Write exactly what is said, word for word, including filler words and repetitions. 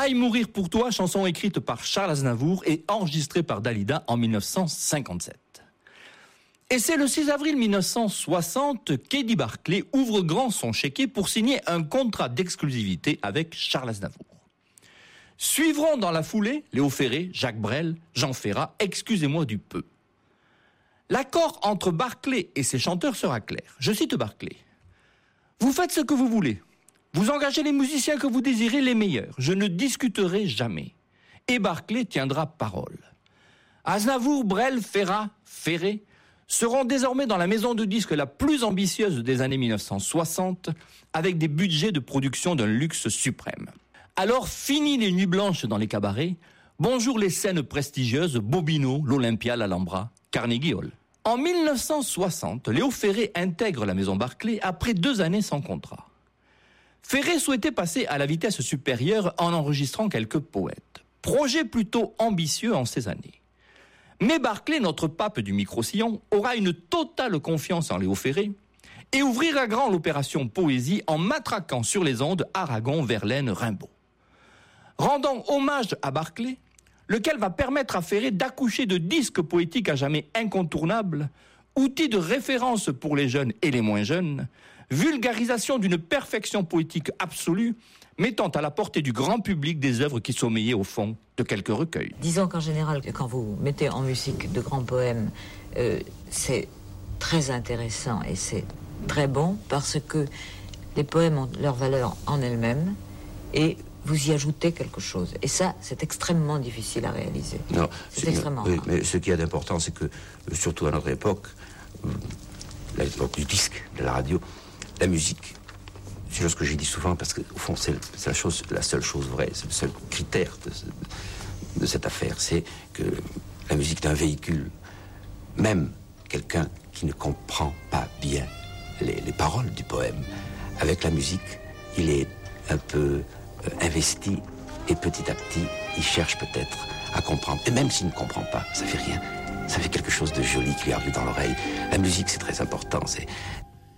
Aïe mourir pour toi, chanson écrite par Charles Aznavour et enregistrée par Dalida en mille neuf cent cinquante-sept. Et c'est le six avril mille neuf cent soixante qu'Eddie Barclay ouvre grand son chéquier pour signer un contrat d'exclusivité avec Charles Aznavour. Suivront dans la foulée Léo Ferré, Jacques Brel, Jean Ferrat, excusez-moi du peu. L'accord entre Barclay et ses chanteurs sera clair. Je cite Barclay. « Vous faites ce que vous voulez. Vous engagez les musiciens que vous désirez, les meilleurs. Je ne discuterai jamais. » Et Barclay tiendra parole. Aznavour, Brel, Ferrat, Ferré seront désormais dans la maison de disques la plus ambitieuse des années mille neuf cent soixante, avec des budgets de production d'un luxe suprême. Alors, fini les nuits blanches dans les cabarets, bonjour les scènes prestigieuses, Bobino, l'Olympia, l'Alhambra, Carnegie Hall. En mille neuf cent soixante, Léo Ferré intègre la maison Barclay après deux années sans contrat. Ferré souhaitait passer à la vitesse supérieure en enregistrant quelques poètes. Projet plutôt ambitieux en ces années. Mais Barclay, notre pape du micro-sillon, aura une totale confiance en Léo Ferré et ouvrira grand l'opération Poésie en matraquant sur les ondes Aragon, Verlaine, Rimbaud. Rendant hommage à Barclay, lequel va permettre à Ferré d'accoucher de disques poétiques à jamais incontournables, outils de référence pour les jeunes et les moins jeunes, vulgarisation d'une perfection poétique absolue, mettant à la portée du grand public des œuvres qui sommeillaient au fond de quelques recueils. Disons qu'en général, quand vous mettez en musique de grands poèmes, euh, c'est très intéressant et c'est très bon parce que les poèmes ont leur valeur en elles-mêmes et vous y ajoutez quelque chose. Et ça, c'est extrêmement difficile à réaliser. Non, c'est, c'est extrêmement oui, rare. Mais ce qui est d'important, c'est que, surtout à notre époque, l'époque du disque, de la radio, la musique, c'est chose que j'ai dit souvent parce qu'au fond, c'est, c'est la, chose, la seule chose vraie, c'est le seul critère de, de cette affaire, c'est que la musique est un véhicule. Même quelqu'un qui ne comprend pas bien les, les paroles du poème, avec la musique, il est un peu euh, investi et petit à petit, il cherche peut-être à comprendre. Et même s'il ne comprend pas, ça fait rien. Ça fait quelque chose de joli qui lui arrive dans l'oreille. La musique, c'est très important. C'est